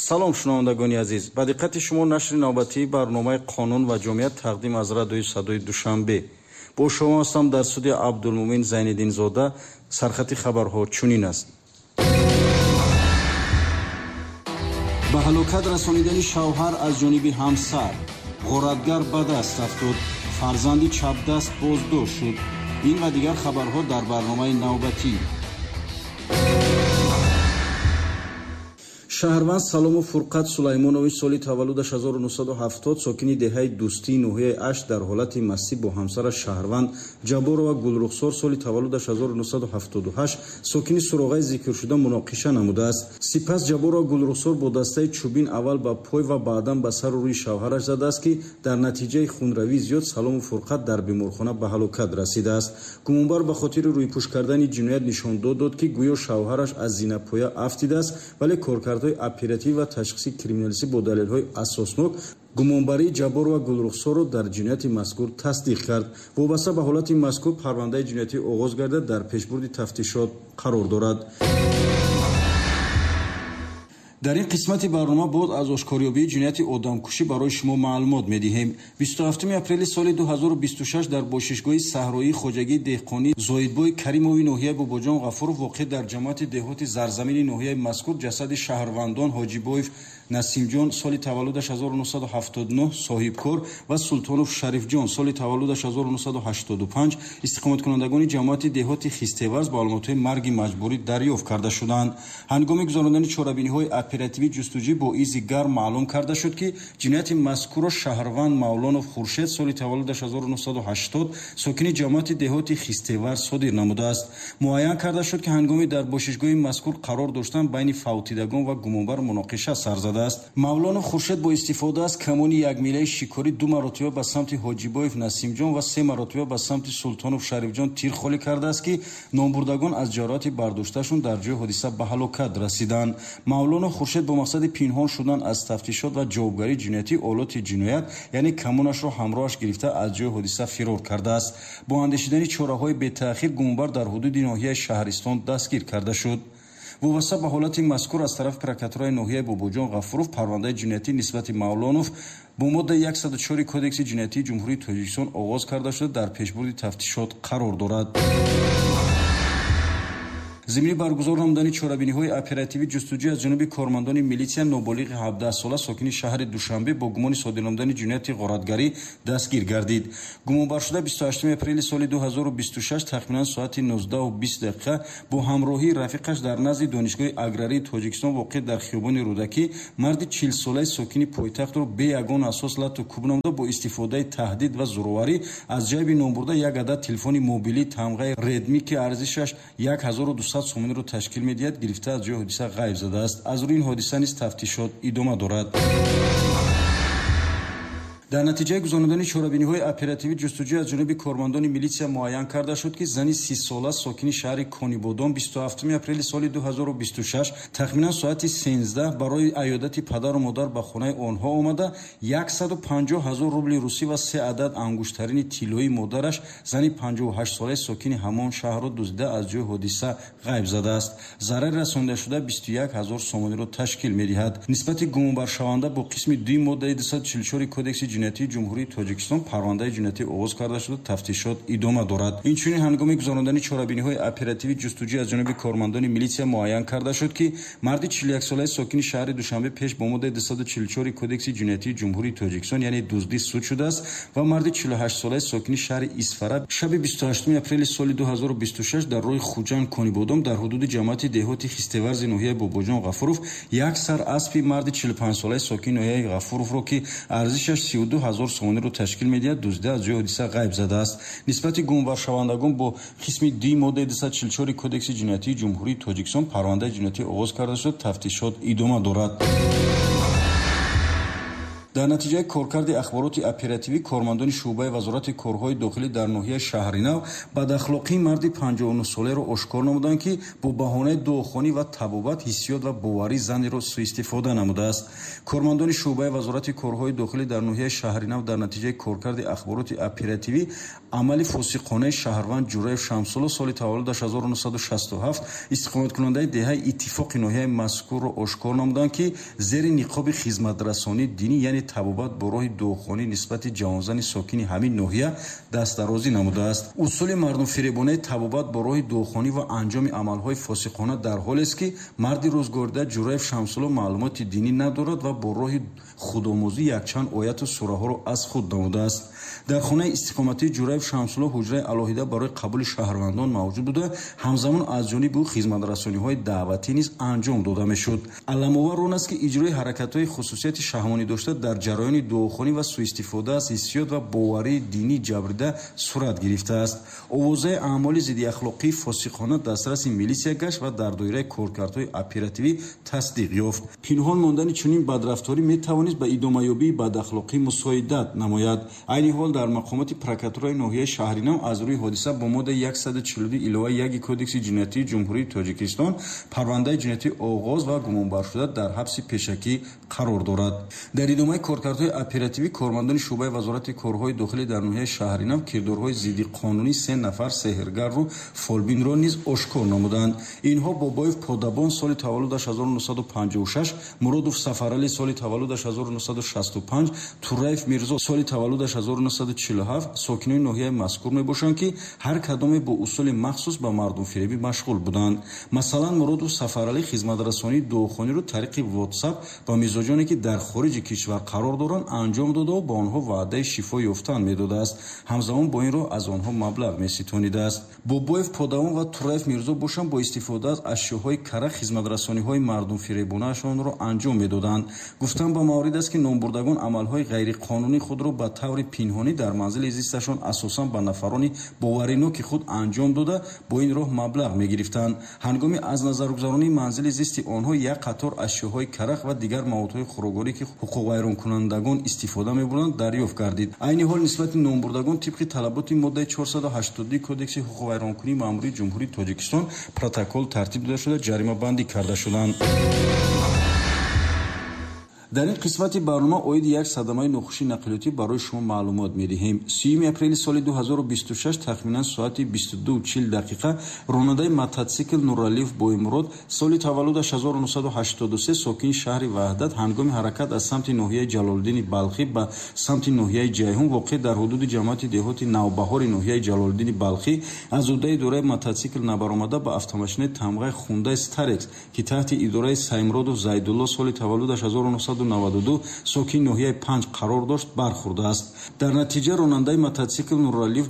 салом шунавандагони азиз, ба диққати шумо нашри навбатии барномаи қонун ва ҷомеият тақдим аз радиои садои душанбе. бо шумо ҳастам дар студия Абдулмумин Зайниддинзода. сархати хабарҳо чунин аст. ба ҳалокат расонидани шавҳар аз ҷониби ҳамсар, ғоратгар ба даст афтод, фарзанди чапдаст боздошт шуд. ин ва дигар хабарҳо дар барномаи навбатӣ. шаҳрванд Салому Фурқат Сулаймонович соли таваллудаш 1970 сокини деҳаи Дӯстии ноҳияи Ашт дар ҳолати мастӣ бо ҳамсараш шаҳрванд Ҷаборова Гулрухсор соли таваллудаш 1978 сокини суроғаи зикршуда муноқиша намудааст. сипас Ҷаборова Гулрухсор бо дастаи чӯбин аввал ба пой ва баъдан ба сару рӯи шавҳараш задааст ки дар натиҷаи хунравии зиёд Салому Фурқат дар беморхона ба ҳалокат расидааст. гумонбар ба хотири рӯйпӯш кардани ҷиноят нишондод дод ки гӯё шавҳараш аз зинапоя афтидааст, вале коркардҳои оператив ва ташхиси криминалистӣ бо далелҳои асоснок гумонбарии Ҷаборова Гулрухсорро дар ҷинояти мазкур тасдиқ кард. вобаста ба ҳолати мазкур парвандаи ҷиноятӣ оғоз гардида дар пешбурди тафтишот қарор дорад. дар ин қисмати барнома боз аз ошкорёбии ҷинояти одамкушӣ барои шумо маълумот медиҳем. 27 апрели соли 2026 дар бошишгоҳи саҳроии хоҷагии деҳқонӣ Зоидбои Каримови ноҳияи Бобоҷон Ғафуров воқеъ дар ҷамоати деҳоти Зарзамини ноҳияи мазкур ҷасади шаҳрвандон Ҳоҷибоев Насимҷон соли таваллудаш 1979 соҳибкор ва Султонов Шарифҷон соли таваллудаш 1985 истиқоматкунандагони ҷамоати деҳоти Хистеварз ба маълумотҳои марги маҷбурӣ дарёфт карда шуданд. ҳангоми гузарондани чорабиниҳои оперативӣ ҷустуҷӯ бо изи гарм маълум карда шуд ки ҷинояти мазкурро шаҳрванд Мавлонов Хуршед соли таваллудаш 1980 сокини ҷамоати деҳоти Хистеварз содир намудааст. муайян карда шуд ки ҳангоми дар бошишгоҳи мазкур қарор доштан байни фавтидагон ва гумонбар муноқиша сар задааст. Мавлонов Хуршед бо истифода аз камони якмилаи шикорӣ 2 маротиба ба самти Ҳоҷибоев Насимҷон ва 3 маротиба ба самти Султонов Шарифҷон тир холӣ кардааст ки номбурдагон аз ҷароҳати бардошташон дар ҷои ҳодиса ба ҳалокат расиданд. Мавлонов Хуршед бо мақсади пинҳон шудан аз тафтишот ва ҷавобгарии ҷиноятӣ олоти ҷиноят яъне камонашро ҳамроҳаш гирифта аз ҷои ҳодиса фирор кардааст. бо андешидани чораҳои бетаъхир гумонбар дар ҳудуди ноҳияи Шаҳристон дастгир карда шуд. вобаста ба ҳолати мазкур аз тарафи прокуратураи ноҳияи Бобоҷон Ғафуров парвандаи ҷиноятӣ нисбати Мавлонов бо моддаи 104 кодекси ҷиноятии ҷумҳурии Тоҷикистон оғоз карда шуда дар пешбурди тафтишот қарор дорад. зимини баргузор намудани чорабиниҳои оперативӣ ҷустуҷӯ аз ҷониби кормандони милитсия ноболиғи 17 сола сокини шаҳри Душанбе бо гумони содир намудани ҷинояти ғоратгарӣ дастгир гардид. гумонбаршуда 28 апрели соли 2026 тахминан соати 19:20 бо ҳамроҳии рафиқаш дар назди донишгоҳи аграрии Тоҷикистон воқеъ дар хиёбони Рӯдакӣ марди 40-солаи сокини пойтахтро бе ягон асос лату кӯб намуда бо истифодаи таҳдид ва зӯроварӣ аз ҷайби номбурда як адад телефони мобилии тамғаи Redmi ки арзишаш 1200 сомонро ташкил медиҳад гирифта аз ҷои ҳодиса ғайб задааст. аз рӯи ин ҳодиса низ тафтишот идома дорад. дар натиҷаи гузарондани чорабиниҳои оперативӣ ҷустуҷӯ аз ҷониби кормандони милитсия муайян карда шуд ки зани 30-сола сокини шаҳри Конибодон 27 апрели соли 2026 тахминан соати 13 барои аёдати падару модар ба хонаи онҳо омада 150 000 рубли русӣ ва 3 адад ангуштарини тиллои модараш зани 58-солаи сокини ҳамон шаҳрро дуздида аз ҷои ҳодиса ғайб задааст. зарари расондашуда 21 000 сомониро ташкил медиҳад. нисбати гумонбаршаванда бо қисми 2 моддаи 244 кодекси ҷиноятии ҷумҳурии Тоҷикистон парвандаи ҷиноятӣ оғоз карда шуда тафтишот идома дорад. инчунин ҳангоми гузарондани чорабиниҳои оперативӣ ҷустуҷӯ аз ҷониби кормандони милитсия муайян карда шуд ки марди 41-солаи сокини шаҳри Душанбе пеш бо моддаи 244 кодекси ҷиноятии ҷумҳурии Тоҷикистон яъне дуздӣ суд шудааст ва марди 48-солаи сокини шаҳри Исфара шаби 28 апрели соли 2026 дар роҳи Хуҷанд Конибодон дар ҳудуди ҷамоати деҳоти Хистеварзи ноҳияи Бобоҷон Ғафуров як сар аспи марди 45-солаи сокини ноҳияи Ғафуровро ки арзишаш 32 000 сомониро ташкил медиҳад дуздида аз ҷои ҳодиса ғайб задааст. нисбати гумонбаршавандагон бо қисми 2 моддаи 244 кодекси ҷиноятии ҷумҳурии Тоҷикистон парвандаи ҷиноятӣ оғоз карда шуд тафтишот идома дорад. дар натиҷаи коркарди ахбороти оперативӣ кормандони шуъбаи вазорати корҳои дохилӣ дар ноҳияи Шаҳринав бадахлоқии марди 59-солаеро ошкор намуданд, ки бо баҳонаи дуохонӣ ва табобат ҳиссиёт ва боварии занеро суистифода намудааст. Кормандони шуъбаи вазорати корҳои дохилӣ дар ноҳияи Шаҳринав дар натиҷаи коркарди ахбороти оперативӣ амали фосиқонаи шаҳрванд Ҷураев Шамсулло соли таваллудаш 1967 истиқоматкунандаи деҳаи Иттифоқи ноҳияи мазкурро ошкор намуданд, ки зери ниқоби хизматрасонии динӣ яъне табобат бо роҳи дуохонӣ нисбати ҷавонзани сокини ҳамин ноҳия дастдарозӣ намудааст. усули мардумфиребонаи табобат бо роҳи дуохонӣ ва анҷоми амалҳои фосиқона дар ҳолест, ки марди рӯзгордида Ҷураев Шамсулло маълумоти динӣ надорад ва бо роҳи худомӯзӣ якчанд ояту сураҳоро аз худ намудааст. дар хонаи истиқоматии Ҷураев Шамсулло ҳуҷраи алоҳида барои қабули шаҳрвандон мавҷуд буда, ҳамзамон аз ҷониби ӯ хизматрасониҳои даъватӣ низ анҷом дода мешуд. аламовар он аст, ки иҷрои ҳаракатҳои хусусияти шаҳмонӣ дошта дар ҷараёни дуохонӣ ва суистифода аз ҳиссиёт ва боварии динӣ ҷабрида сурат гирифтааст. овозаи аъмоли зидди ахлоқии фосиқона дастраси милисия гашт ва дар доираи коркардҳои оперативӣ тасдиқ ёфт. пинҳон мондани чунин бадрафторӣ метавонист ба идомаёбии бадахлоқӣ мусоидат намояд. айни ҳол дар мақомоти прокуратураи ноҳияи Шаҳринав аз рӯи ҳодиса бо моддаи 142 илова 1 кодекси ҷиноятии ҷумҳурии Тоҷикистон парвандаи ҷиноятӣ оғоз ва гумонбаршуда дар ҳабси пешакӣ қарор дорад. дар идомаи коркардҳои оперативӣ кормандони шуъбаи вазорати корҳои дохилӣ дар ноҳияи Шаҳринав кирдорҳои зидди қонунӣ 3 нафар сеҳргару фолбинро низ ошкор намуданд. инҳо Бобоев Подабон соли таваллудаш 1956, Муродов Сафаралӣ соли таваллудаш 1965, Тураев Мирзо соли таваллудаш 1947 сокинони ноҳияи мазкур мебошанд, ки ҳар кадоме бо усули махсус ба мардумфиребӣ машғул буданд. масалан Муродов Сафаралӣ хизматрасонии дуохониро тариқи WhatsApp ба мизоҷоне, ки дар хориҷи кишвар қарор доранд, анҷом дода ва ба онҳо ваъдаи шифо ёфтан медодааст. ҳамзамон бо ин роҳ аз онҳо маблағ меситонидааст. Бобоев Подавон ва Тураев Мирзо бошанд бо истифода аз ашёҳои кара хизматрасониҳои мардумфиребонаашонро анҷом медоданд. гуфтан ба маврид аст, ки номбурдагон амалҳои ғайриқонунии худро ба таври пинҳонӣ дар манзили зисташон асосан ба нафарони бовариноки худ анҷом дода бо ин роҳ маблағ мегирифтанд. ҳангоми аз назаргузаронии манзили зисти онҳо як қатор ашёҳои карах ва дигар маводҳои хӯрокворӣ, ки ҳуқуқвайронкунандагон истифода мебурданд, дарёфт гардид. айни ҳол нисбати номбурдагон тибқи талаботи моддаи 482 кодекси ҳуқуқвайронкунии маъмурии ҷумҳурии Тоҷикистон протокол тартиб дода шуда ҷаримабандӣ карда шуданд. дар ин қисмати барнома оиди як садамаи нохушии нақлиётӣ барои шумо маълумот медиҳем. 3 апрели соли 2026 тахминан соати 22:40 ронандаи мототсикл Нуралиев Боимурод соли таваллудаш 1983 сокини шаҳри Ваҳдат ҳангоми ҳаракат аз самти ноҳияи Ҷалолиддини Балхӣ ба самти ноҳияи Ҷайҳун воқеъ дар ҳудуди ҷамъияти деҳоти Навбаҳори ноҳияи Ҷалолиддини Балхӣ аз уддаи идораи мототсикл набаромада ба автомошини тамғаи Хундай Старекс, ки таҳти идораи Саймуродов Зайдулло соли таваллудаш 1992 сокини ноҳияи Панҷ қарор дошт, бархӯрдааст. дар натиҷа ронандаи мототсикл Нуралиев